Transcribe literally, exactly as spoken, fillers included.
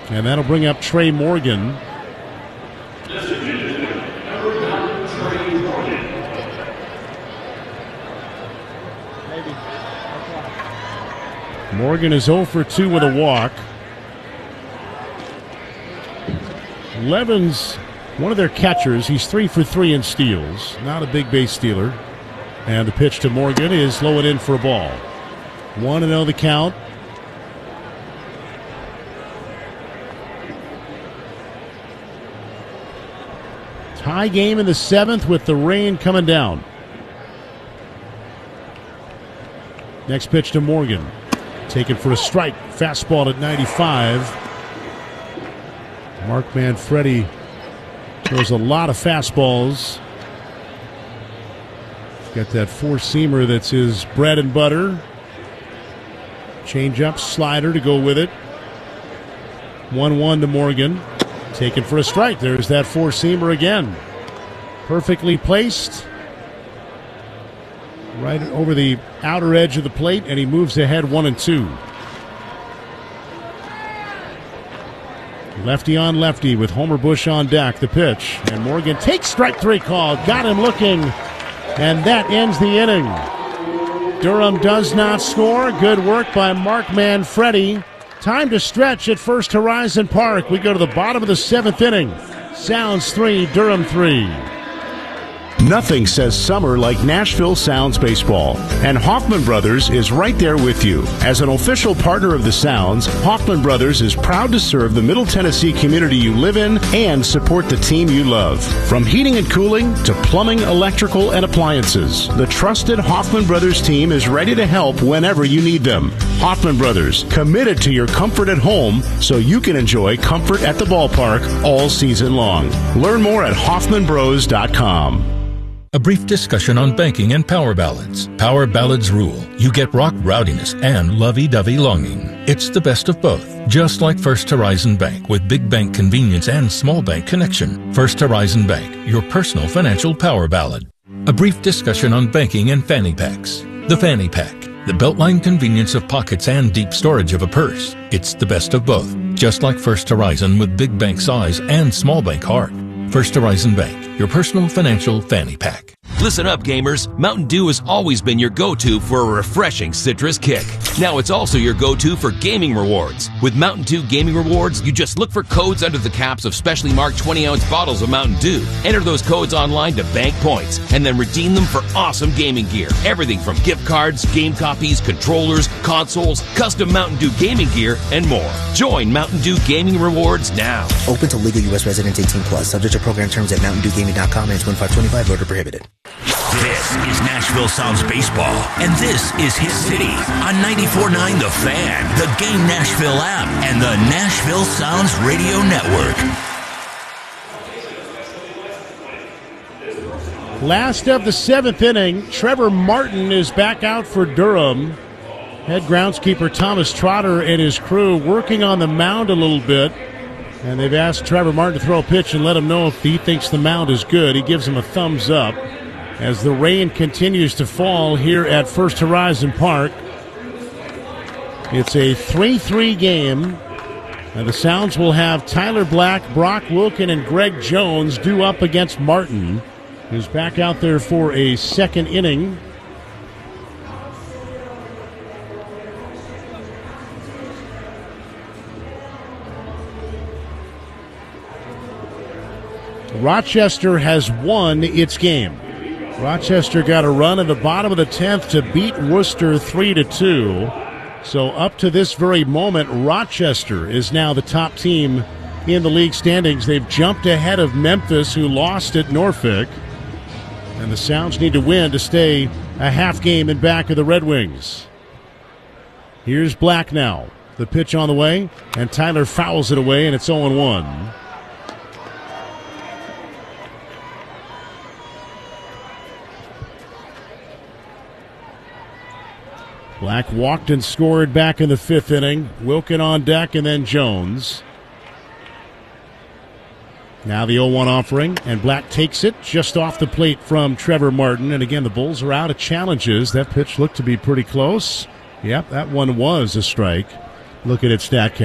And that'll bring up Trey Morgan. Morgan is zero for two with a walk. Levin's one of their catchers. He's three for three in steals. Not a big base stealer. And the pitch to Morgan is low and in for a ball. one and oh the count. Tie game in the seventh with the rain coming down. Next pitch to Morgan. Taken for a strike. Fastball at ninety-five. Mark Manfredi throws a lot of fastballs. Got that four-seamer that's his bread and butter. Change-up, slider to go with it. one one to Morgan. Taken for a strike. There's that four-seamer again. Perfectly placed. Right over the outer edge of the plate, and he moves ahead one and two. Lefty on lefty with Homer Bush on deck. The pitch, and Morgan takes strike three call. Got him looking, and that ends the inning. Durham does not score. Good work by Mark Manfredi. Time to stretch at First Horizon Park. We go to the bottom of the seventh inning. Sounds three, Durham three. Nothing says summer like Nashville Sounds baseball, and Hoffman Brothers is right there with you. As an official partner of the Sounds, Hoffman Brothers is proud to serve the Middle Tennessee community you live in and support the team you love. From heating and cooling to plumbing, electrical, and appliances, the trusted Hoffman Brothers team is ready to help whenever you need them. Hoffman Brothers, committed to your comfort at home so you can enjoy comfort at the ballpark all season long. Learn more at Hoffman Bros dot com. A brief discussion on banking and power ballads. Power ballads rule. You get rock rowdiness and lovey-dovey longing. It's the best of both. Just like First Horizon Bank with big bank convenience and small bank connection. First Horizon Bank, your personal financial power ballad. A brief discussion on banking and fanny packs. The fanny pack. The Beltline convenience of pockets and deep storage of a purse. It's the best of both. Just like First Horizon with big bank size and small bank heart. First Horizon Bank, your personal financial fanny pack. Listen up, gamers. Mountain Dew has always been your go-to for a refreshing citrus kick. Now it's also your go-to for gaming rewards. With Mountain Dew Gaming Rewards, you just look for codes under the caps of specially marked twenty-ounce bottles of Mountain Dew. Enter those codes online to bank points, and then redeem them for awesome gaming gear. Everything from gift cards, game copies, controllers, consoles, custom Mountain Dew gaming gear, and more. Join Mountain Dew Gaming Rewards now. Open to legal U S residents eighteen plus. Subject to program terms at mountain dew gaming dot com and twenty-five twenty-five. Voter prohibited. This is Nashville Sounds Baseball, and this is His City on ninety-four point nine The Fan, the Game Nashville app, and the Nashville Sounds Radio Network. Last of the seventh inning, Trevor Martin is back out for Durham. Head groundskeeper Thomas Trotter and his crew working on the mound a little bit. And they've asked Trevor Martin to throw a pitch and let him know if he thinks the mound is good. He gives him a thumbs up as the rain continues to fall here at First Horizon Park. It's a three three game. And the Sounds will have Tyler Black, Brock Wilken, and Greg Jones due up against Martin, who's back out there for a second inning. Rochester has won its game. Rochester got a run in the bottom of the tenth to beat Worcester three to two. So up to this very moment, Rochester is now the top team in the league standings. They've jumped ahead of Memphis, who lost at Norfolk. And the Sounds need to win to stay a half game in back of the Red Wings. Here's Black now. The pitch on the way, and Tyler fouls it away, and it's oh and one. Black walked and scored back in the fifth inning. Wilken on deck, and then Jones. Now the oh one offering, and Black takes it just off the plate from Trevor Martin. And again, the Bulls are out of challenges. That pitch looked to be pretty close. Yep, that one was a strike. Look at its stat count.